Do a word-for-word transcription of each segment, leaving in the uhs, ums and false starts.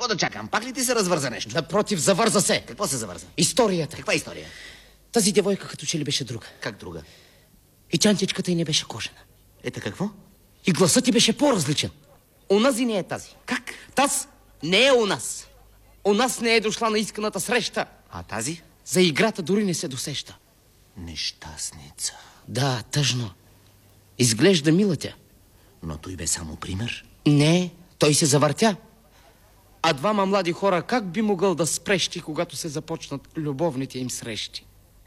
да чакам? Пак ли ти се развърза нещо? Напротив, завърза се. Какво се завърза? Историята. Каква история? Тази девойка като че ли беше друга. Как друга? И чантичката й не беше кожена. Ета какво? И гласът ти беше по-различен. Унази не е тази. Как? Таз не е у нас. У нас не е дошла на исканата среща. А тази? За играта дори не се досеща. Нещастница. Да, тъжно. Изглежда мила тя. Но той бе само пример. Не, той се завъртя. А двама млади хора как би могъл да спрещи, когато се започнат любовните им срещи?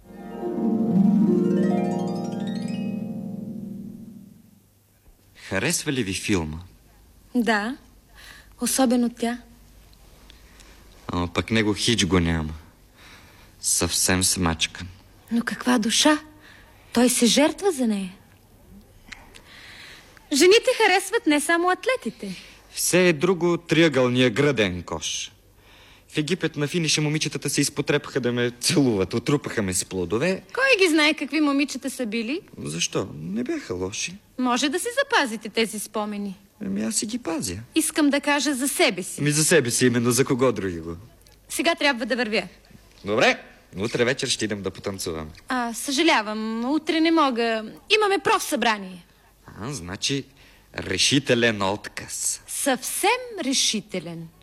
Харесва ли ви филма? Да, особено тя. Ама пък него хич го няма. Съвсем смачкан. Но каква душа? Той се жертва за нея. Жените харесват не само атлетите. Все е друго триъгълния граден кош. В Египет на финиша момичетата се изпотрепаха да ме целуват, отрупаха ме с плодове. Кой ги знае какви момичета са били? Защо? Не бяха лоши. Може да си запазите тези спомени. Ами аз си ги пазя. Искам да кажа за себе си. Ами за себе си, именно за кого други го. Сега трябва да вървя. Добре, утре вечер ще идем да потанцуваме. А, съжалявам, утре не мога. Имаме профсъбрание. А, значи решителен отказ. Съвсем решителен.